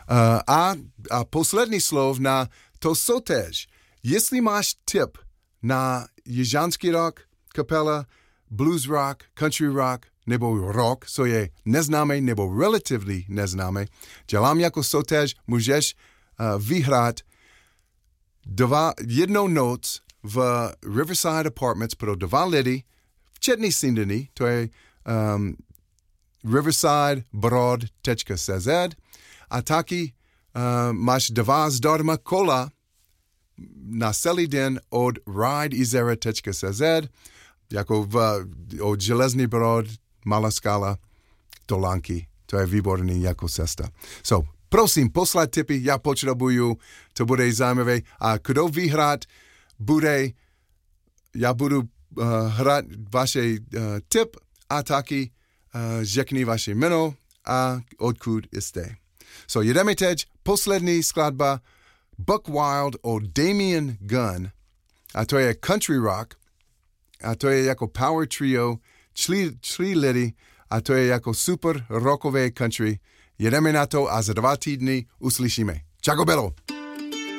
A poslední slov na to soutěž. Jestli máš tip na jižanský rock, kapela, blues rock, country rock, nebo rock, co je neznámý nebo relatively neznámý, dělám jako soutěž, můžeš vyhrát jednou noc v Riverside Apartments pro 2 lidi, včetně snídaní, to je riversidebrod.cz a taky máš 2 zdarma kola na celý den od rideizera.cz jako od Železný Brod, Malá Skala, Tolánky. To je výborný jako cesta. So, prosím, poslat tipy, já potřebuju, to bude zajímavé. A kdo vyhrát, já budu hrát vaše tip a taky řekni vaše jméno a odkud jste. So, jedeme teď, poslední skladba Buck Wild od Damien Gunn. A to je country rock. A to je jako power trio, 3 lidi, a to je jako super rockové country. Jedeme na to a za 2 týdny uslyšíme. Čau, Belo!